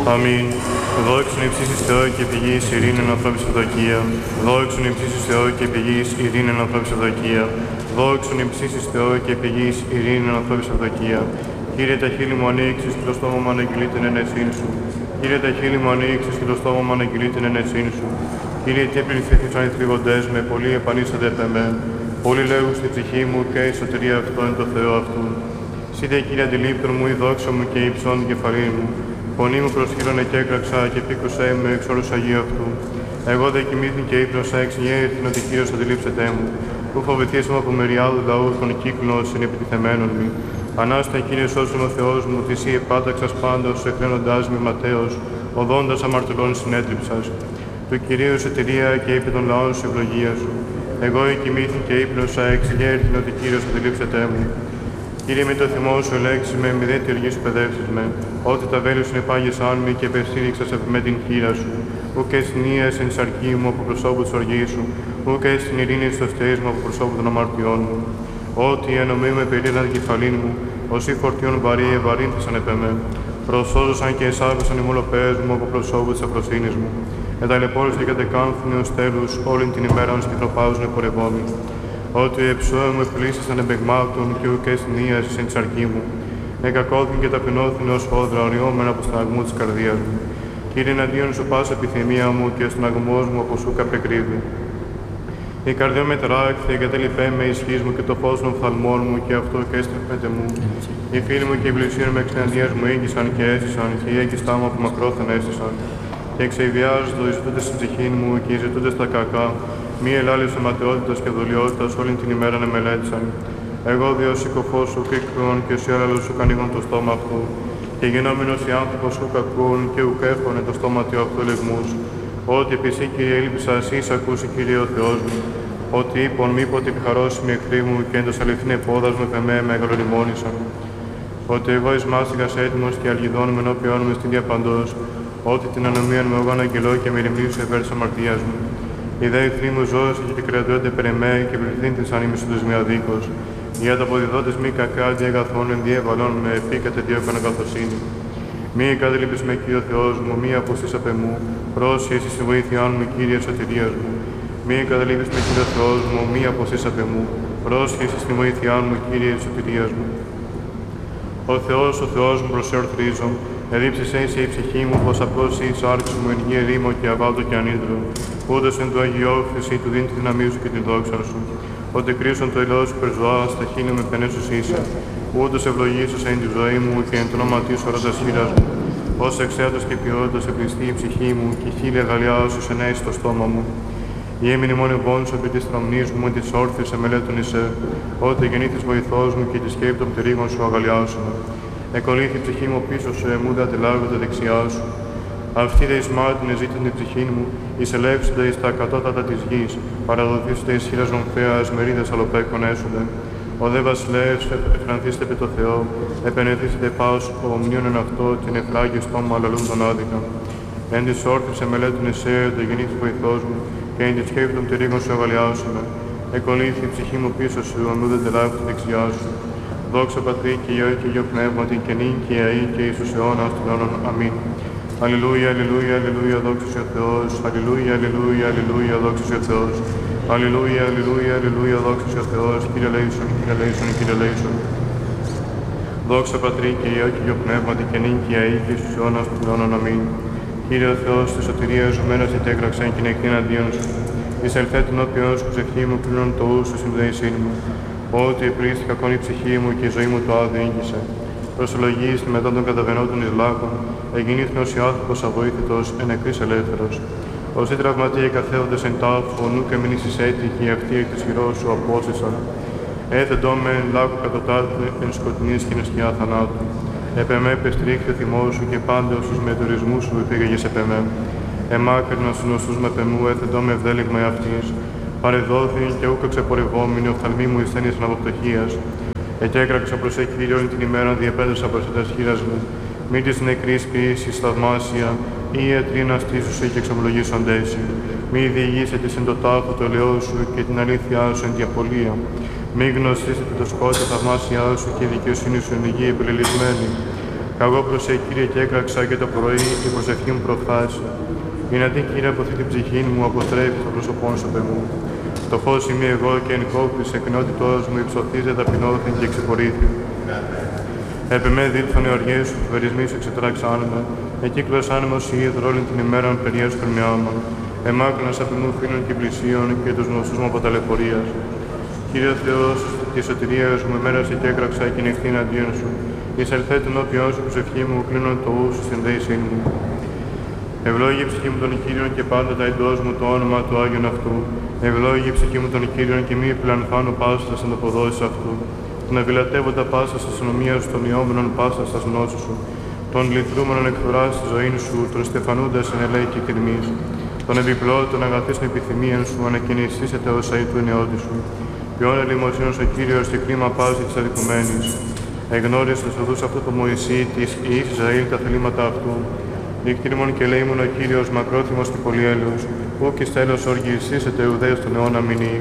Αμήν. Δόξον υψίστης Θεό και πηγής ειρήνη ανθρώπης ευδοκία. Δόξον υψίστης Θεό και πηγής ειρήνη ανθρώπης ευδοκία. Δόξον υψίστης Θεό και πηγής ειρήνη ανθρώπης ευδοκία. Κύριε, τα χείλη μου ανοίξεις και το στόμα μου αναγγείλει την ενέσιν σου. Κύριε, τα χείλη μου ανοίξεις και το στόμα μου αναγγείλει την ενέσιν σου. Κύριε, τι πληθύθησαν οι θλίβοντές με, πολλοί επανήσανται επ' εμέ. Πολλοί λέγουν στη ψυχή μου και η σωτηρία αυτό είναι το Θεό αυτού. Σύντε, Κύριε, αντιλήπτον μου, η δόξα μου και η υψών κεφαλή μου. Φωνή μου προσχύρωνε και έκραξα και πήκωσέ με εξ όρους Αγίου αυτού. Εγώ δε κοιμήθην και ύπνωσα εξηγέρθην ότι Κύριος αντιλήψετέ μου. Που φοβηθήσαμε από μεριάδου λαού των κύκλων συνεπιτιθεμένων μη. Ανάστα, Κύριε, σώσον ο Θεός μου, ότι εσύ επάταξας πάντως, εκραίνοντάς με ματέως, οδόντας αμαρτωλών συνέτριψας. Του Κυρίου σωτηρία και είπε των λαών σου ευλογία σου. Εγώ κοιμήθην και ύπνωσα εξηγέρθην ότι Κύριος αντιλήψετέ μου. Κύριε, με το θυμό σου ελέγξεις με, μη δε τη οργή σου παιδεύσεις με. Ότι τα βέλη σου συνεπάγεσαν με και περιστήριξας με την χείρα σου. Ούκ εστινίας εν σαρκή μου από προσώπου της οργής σου. Ούκ εστιν ειρήνη στο στέις μου από προσώπου των αμαρτιών μου. Ότι ενωμή με περίεργα την κεφαλήν μου, όσοι φορτίων βαρύ ευαρύνθησαν επ' εμέ. Προσώζωσαν και εσάβησαν οι μολοπαίες μου από προσώπου της αφροσύνης μου. Εταλαιπώρησε και κατεκάνθουν ως τέλους όλη την ημέρα ως κυκλοπάζουν πορευόμοι. Ότι εψώε μου επλήσισαν εμπεγμάτων και ουκ εστινίας εν σαρκή μου. Εκακώθην και ταπεινώθην ως φόδρα οριόμενα από στραγμού της καρδίας μου. Κύριε, εναντίον σου πάσα επιθυμία μου και ο στραγμός μου από σου καπεκρύβει. Η καρδιά με τράκθη, εγκατέλειπέ με ισχύς μου και το φως των φθαλμών μου και αυτό και έστρεφεται μου. Οι φίλοι μου και οι πλησίων με εξεναντίας μου ήγησαν και έστησαν και οι έγκυστά μου από μακρόθεν έστησαν. Και εξεβιάζονται οι ζητούντες στην ψυχή μου και οι ζητούντες τα κακά, μη ελάλης αιματαιότητας και δουλειότητας όλη την ημέρα να μελέτησαν. Εγώ διο συκοφός σου κρίκρον και εσύ άλλαλος σου κανίγον το στόμα αυτού. Και γενόμενος οι άνθρωπος σου κακούν και ουκ έχωνε το στόμα του αυτού λεγμούς. Ότι επί εσύ, Κύριε, έλειψα, εσείς ακούσει, Κύριε, ο Θεός μου. Ότι είπον μήποτε επιχαρώσιμοι εχθροί μου και εντός αληθινή πόδας μου επ' εμέ μεγαλοριμόνησαν. Ότι εγώ εις μάστιγας έτοιμος και αλγιδών με ενώπιόν μου στην διαπαντός. Ότι την ανομίαν μου εγώ αναγγελώ και με ρημνήσω υπέρ της αμαρτίας μου. Οι δε εχθροί μου ζώσε και κρατούνται περ' εμέ και πληθύντησαν οι μισούντες με αδίκως. Για τα αποδιδότες μη κακά διαγαθών εν διέβαλον με επίκατε διώκον αγαθοσύνη. Μη εγκαταλείπεις με, Κύριε Θεός μου, μη αποστείς απ' εμού, πρόσχεσαι στη βοήθειά μου, Κύριε σωτηρίας μου. Μη εγκαταλείπεις με, Κύριε Θεός μου, μη αποστείς απ' εμού, πρόσχεσαι στη βοήθειά μου, Κύριε σωτηρίας μου. Ο Θεός μου προσεορθρίζω, εδίψησε η ψυχή μου, πως απώσει η σάρξη μου εν γη ερήμο και αβάλτο και ανίδρο, ούτως εν του αγιόφθηση του δίνει τη δύναμή σου και την δόξα σου. Ότι κρίσον το ελαιό σου περζωά, στα χείλη με πενέσους είσαι, ούτως ευλογήσωσα εν τη ζωή μου και εν το όνομα της ορότας χείρας μου. Ως εξαίατος και ποιότητας επληστεί η ψυχή μου και χίλια αγαλιάσους ενέσει στο στόμα μου. Η έμεινε μόνο πόν σου επί της θραμνής μου, εν της όρθης εμελέτων εισέ, ότι γεννήθης βοηθός μου και τη σκέπη των πτερίγων σου αγαλιάσουμε. Εκολύθη η ψυχή μου πίσω σου, εμού δε αντιλάβει τα δεξιά σου. Αυτή δε εις μάρτιν εζήτην την ψυχή μου, εις ελεύσονται εις τα κατώτατα της γης, παραδοθήσονται εις χείρας νομφέας, μερίδες αλλοπέκων έσονται. Ο δε βασιλεύς εφρανθήστε επί το Θεό, επενεθήσετε πάως ομνίων εν αυτό, την εφράγει στόμα αλλαλούν τον άδικα. Εν της όρθης εμελέτων εσέ, το γεννήθης βοηθός μου, και εν της σκέπη των πτερίγων σου αγαλιάσουμε. Εκολύθη η ψυχή μου πίσω σου, ομού δεν τελάβει τη δεξιά σου. Δόξα Πατρί και Υιό και Υιό Πνεύματι και νυν και αεί και εις τους αιώνας των αιώνων. Αμήν. Αλληλούια, αλληλούια, αλληλούια, δόξα σε ο Θεός. Αλληλούια, αλληλούια, αλληλούια, δόξα σε ο Θεός. Αλληλούια, αλληλούια, αλληλούια, δόξα σε ο Θεός. Κύριε λέησον, Κύριε λέησον, Κύριε λέησον. Δόξα Πατρί και Υιό και Υιό Πνεύματι και νυν και αεί και εις τους αιώνας των αιώνων. Αμήν. Κύριε ο Θεός, τη σωτηρία ζωμένος ετέκραξαν και νεκτή εναντίον σου. Εισελθέ την όποιον σου ψυχή μου, πλήρων το ου σου συνδέησήν μου. Ότι επλήστη κακόν η ψυχή μου και η ζωή μου το άδειο ήγγισε. Προσολογίστη μετά των καταβαινόντων εις λάκων, εγινήθην ως η άνθρωπος αβοήθητος, εν νεκρής ελεύθερος. Όσοι τραυματίε καθέοντες εν τάφο, νου και μην εις έτυχοι, αυτοί εκ της χειρός σου απόσυσαν. Έθετό με εν λάκου κατωτάτου, εν σκοτεινής και εν σκιά θανάτου. Επεμέ πεστρίχθη ο θυμός σου και πάντα ως τους μετουρισμούς σου επήγαγες επεμέ. Εμάκρυναν στους νοσούς με πεμού, έθετό με ευδέλιγμα εαυτής. Παρεδόθη και ούκο ξεπορευόμενη, οφθαλμή μου εισθένησαν από πτωχίας. Εκέκραξα προς Κύριε όλη την ημέρα, διεπέδωσα προς τα χείρας μου. Μη της νεκρής ποιήσης θαυμάσια, ή ιατροί να στήσουσαι και εξομολογήσονται εσύ. Μη διηγήσετε εν το τάφο το ελαιό σου και την αλήθειά σου εν τη απολία. Μη γνωστήσετε το σκότο θαυμάσια σου και η δικαιοσύνη σου εν γη επιλελισμένη. Καγόπλωσε, Κύριε, και έκραξα και το πρωί η προσευχή μου προφθάσει. Δυνατή, Κύριε, από αυτή την ψυχή μου αποστρέφει το πρόσωπόν σου, Θεέ μου. Το φως είμαι εγώ και εν κόπη της εκνότητός μου υψωθήσε ταπεινώθην και εξυπορήθη. Επί με δήλθον οι οργές σου, βερισμοί σου εξετράξαν με, εκύκλωσαν με ως ίδρυ όλη την ημέρα περιές του μοιάμα. Εμάκρυνας απ' μου φίλων και πλησίων και τους γνωστούς μου από ταλαιπωρίας. Κύριε Θεός, τη σωτηρία μου εμέρασε και έκραξα και νυχτή εναντίον σου. Εισελθέ τον όπιον σου προσευχή μου, κλείνον το ου σου στην δέησήν μου. Ευλόγη η ψυχή μου τον Κύριον και πάντα τα εντός μου το όνομα του Άγιον αυτού. Ευλόγη η ψυχή μου τον Κύριον και μη επιλανθάνω πάσα στα ανταποδόσεις αυτού. Τον ευηλατεύοντα πάσα στα αστυνομία σου, των ιόμενων πάσα στα γνώσου σου. Τον λυτρούμενων εκφρά στη ζωή σου, τον στεφανούντα εν ελέη και τιμή. Τον επιπλώτων αγαθής επιθυμίαν σου, ανακοινησίσετε ως αή του ενεώτη σου. Ποιόν ελεημοσύνος ο Κύριος και κρίμα πάση της αδικουμένης. Εγνώρισε τους οδούς αυτού του Μωυσή, της Ιης Ισραήλ τα θελήματα αυτού. Νύκτηρμον και λέημον ο Κύριος μακρόθυμος και πολυέλεος, ου και στέλος οργισίσετε ουδές τον αιώνα μηνύ.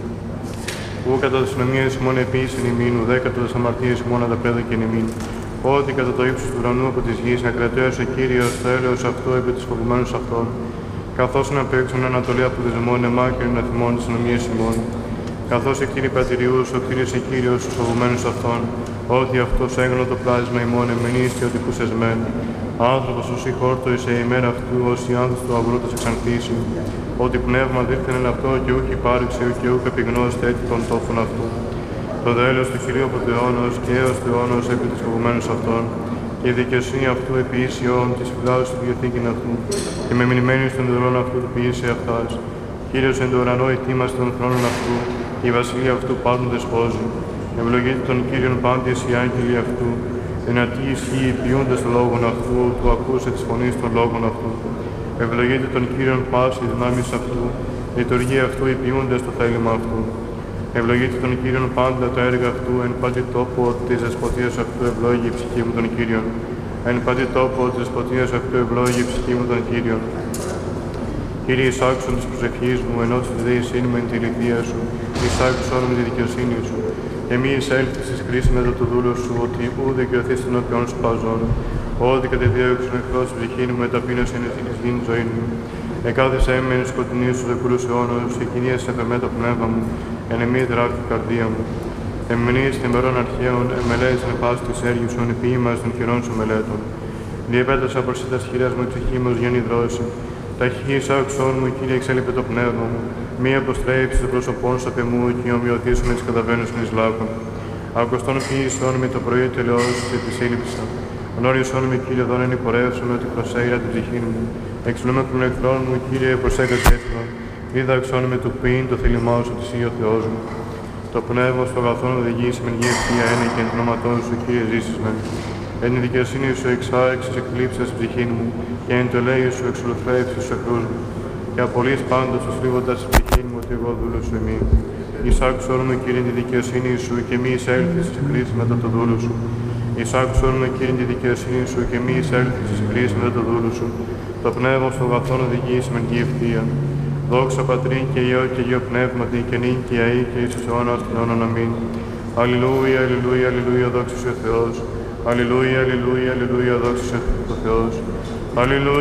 Ου κατά τις νομίες ημών επίσην ημίν, ουδέ κατά τις αμαρτίες ημών ανταπέδωκεν ημίν. Ότι κατά το ύψος του ουρανού από της γης να κρατέωσε ο Κύριος το έλεος αυτό επί της φοβημένους αυτών. Καθώς να παίξουν ανατολή από τις δαιμόνια μάκρυνων αθυμών της νομίας ημών. Καθώς η Κύριε Πατηριούς, ο Κύριος Κύριος τους φοβημένους αυτών, ότι αυτός έγνω το πλάσμα ημών εμενείς και ότι κουσεσμέν. Άνθρωπος ως η χόρτοη σε ημέρα αυτού, ως η άνθος του αγρού τα εξανθήσει, ότι πνεύμα δίθεν εν αυτό και ούχ υπάρξει και ούχ επιγνώστε έτσι των τόπων αυτού. Το δέλος του Κυρίου από αιώνος και έως του αιώνος επί της φοβημένους αυτών, και η δικαιοσύνη αυτού επί ίσιον της φυλάους του διαθήκην αυτού, και με μνημένη στον δωρών αυτού του ποιήσε αυτάς. Κύριος εν το ουρανό ετοίμασε των θρόνων αυτού, και η βασιλεία αυτού πάντων δεσπόζει. Ευλογείται τον Κύριον πάντες οι άγγελοι αυτού, δυνατοί ισχύοι ποιούνται των λόγων αυτού, του ακούσε της φωνής των λόγων αυτού. Ευλογείται τον Κύριον πάση οι δυνάμεις αυτού, λειτουργία αυτού οι ποιούνται στο θέλημα αυτού. Ευλογείται τον Κύριον πάντα τα έργα αυτού, εν πάτη τόπο της δεσποτείας αυτού ευλόγει η ψυχή μου τον Κύριον. Εν πάτη τόπο της δεσποτείας αυτού ευλόγει η ψυχή μου τον Κύριον. Κύριε, εισάξον της προσευχής μου, ενώ της δεησήν με τη λυθία σου, εισάξον με τη δικαιοσύνη σου. Και μη εισέλθεις εις κρίση μετά το δούλο σου, ότι ου δικαιωθείς τον όποιον σου παζών. Ότι κατεδίωξον εχθρός της ψυχήν μου, μεταπείνωσεν εις γήν ζωή μου. Εκάθεσαι με εν σκοτεινή σου δεκούρους αιώνος, και κυρίασε με το πνεύμα μου, εν εμή δράκτη καρδία μου. Εμμενείς την μερών αρχαίων, εμελέης εν πάση της έργησον, ποίημας των χειρών σου μελέτων. Διεπέτασα προς τα σχηράς μου η ψυχή μου γέννη δρόση. Ταχύς άξον μου, Κύριε, εξέλιπε το πνεύμα μου. Μη αποστρέψει το πρόσωπόν σου απ' μου και ομοιωθήσουν εις καταβαίνουσιν εις λάκων. Ακοστόν ποιήσον με το πρωί τελειώς και επισύλληψα. Γνώρισον με, Κύριε, δόν εν υπορεύσομαι ότι προσέγγιρα την ψυχή μου. Εξουλούμε των εχθρών μου, Κύριε, προσέγγας έθνων. Δίδαξον με του ποιήν το θέλημά σου της Υιό Θεός μου. Το πνεύμα σου αγαθόν οδηγήσει με γη ευθεία ένα και εν το όνοματόν σου, Κύριε, ζήσεις με. Εν τη δικαιοσύνη σου εξάρεξες εκλείψες ψυχήν μου, και εν το ελέη σου εξολοθρέψεις τους εχθρούς μου. Και απολύς πάντως τους θλίβοντας της ψυχήν μου, ότι εγώ δούλος σου εμεί. Εισάξον με, Κύριε, τη δικαιοσύνη σου, και μη εισέλθεις εις κρίση μετά το δούλο σου. Εισάξον με, Κύριε, τη δικαιοσύνη σου, και μη εισέλθεις εις κρίση μετά το δούλο σου. Το πνεύμα σου αγαθόν οδηγήσει με γη ευθεία. Δόξα Πατρί και Υιό και Υιό Πνεύματι, και νυν και αεί και εις τους αιώνας των αιώνων. Αμήν. Αλληλούια, αλληλούια, αλληλούια, δόξα σου ο Θεός. Αλληλούια, αλληλούια, αλληλούια, δόξα σου ο Θεός. Αλληλούια.